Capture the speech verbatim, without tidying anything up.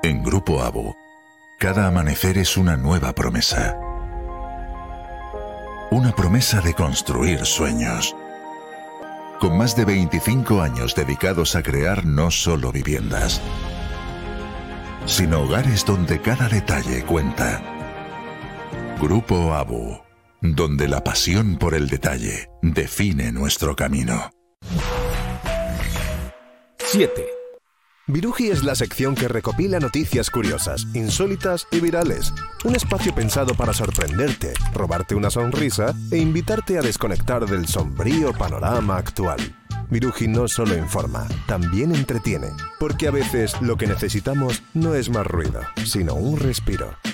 En Grupo Abo, cada amanecer es una nueva promesa. Una promesa de construir sueños. Con más de veinticinco años dedicados a crear no solo viviendas, sino hogares donde cada detalle cuenta. Grupo Abo, donde la pasión por el detalle define nuestro camino. siete. Viruji es la sección que recopila noticias curiosas, insólitas y virales. Un espacio pensado para sorprenderte, robarte una sonrisa e invitarte a desconectar del sombrío panorama actual. Viruji no solo informa, también entretiene, porque a veces lo que necesitamos no es más ruido, sino un respiro.